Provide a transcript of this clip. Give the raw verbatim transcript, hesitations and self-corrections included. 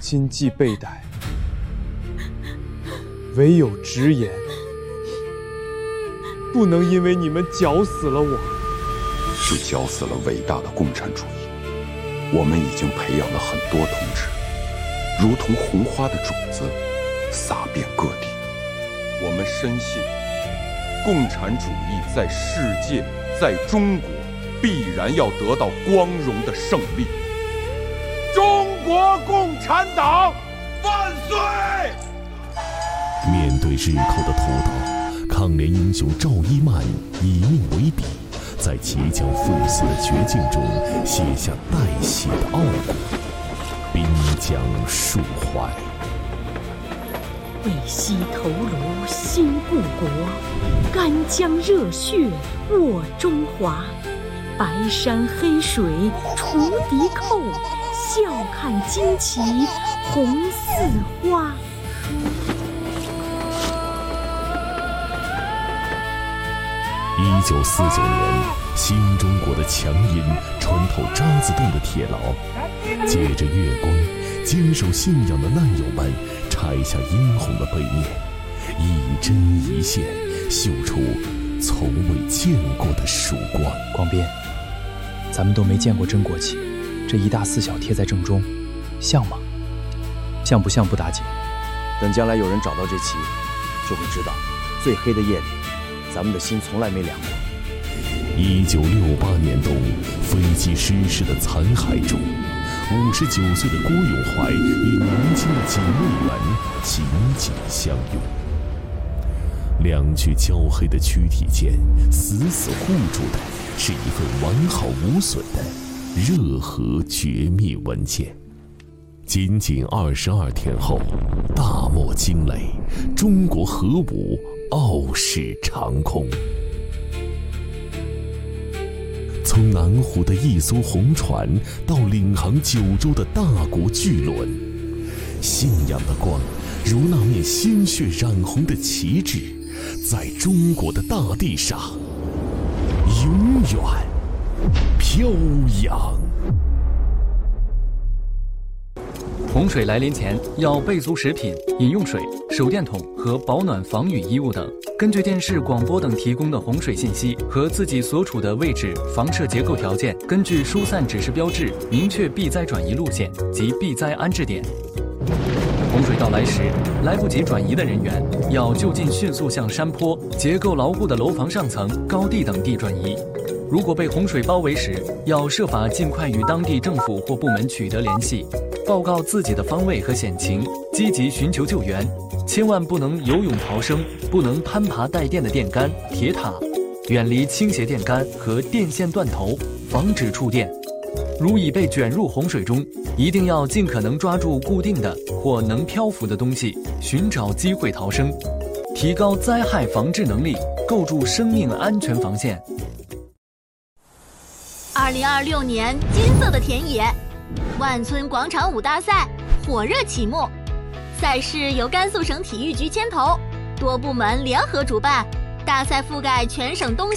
今既被逮，唯有直言，不能因为你们绞死了我， 就绞死了伟大的共产主义。我们已经培养了很多同志，如同红花的种子，撒遍各地。我们深信，共产主义在世界，在中国，必然要得到光荣的胜利。中国共产党万岁！ 面对日寇的屠刀，抗联英雄赵一曼以命为笔，在即将赴死的绝境中写下带血的傲骨，滨江抒怀。 为惜头颅兴故国，干将热血沃中华。白山黑水除敌寇，笑看旌旗红似花。 一九四九年，新中国的强音穿透渣滓洞的铁牢，借着月光，坚守信仰的难友们拆下殷红的背面，一针一线绣出从未见过的曙光。 广斌，咱们都没见过真国旗，这一大四小贴在正中，像吗？像不像不打紧，等将来有人找到这旗，就会知道，最黑的夜里，咱们的心从来没凉过。 一九六八年冬，飞机失事的残骸中，五十九岁的郭永怀与年轻的警卫员紧紧相拥，两具焦黑的躯体间，死死护住的是一份完好无损的热河绝密文件。仅仅二十二天后，大漠惊雷，中国核武傲视长空。从南湖的一艘红船到领航九州的大国巨轮，信仰的光如那面鲜血染红的旗帜，在中国的大地上永远飘扬。 洪水来临前，要备足食品、饮用水、手电筒和保暖防雨衣物等。根据电视、广播等提供的洪水信息和自己所处的位置、房舍结构条件，根据疏散指示标志，明确避灾转移路线及避灾安置点。洪水到来时，来不及转移的人员要就近迅速向山坡、结构牢固的楼房上层、高地等地转移。如果被洪水包围时，要设法尽快与当地政府或部门取得联系，报告自己的方位和险情，积极寻求救援。千万不能游泳逃生，不能攀爬带电的电杆、铁塔，远离倾斜电杆和电线断头，防止触电。如已被卷入洪水中，一定要尽可能抓住固定的或能漂浮的东西，寻找机会逃生，提高灾害防治能力，构筑生命安全防线。 二零二六年金色的田野，万村广场舞大赛火热启幕。赛事由甘肃省体育局牵头，多部门联合主办，大赛覆盖全省东